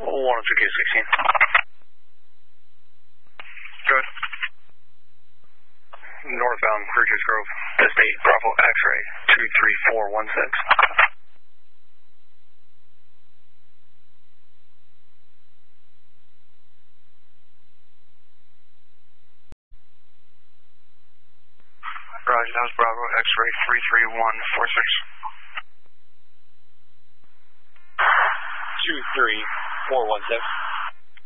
102K16. Good. Northbound Bridges Grove, Estate, Bravo X-ray 23416. Roger, that was Bravo X-ray 33146. 23416.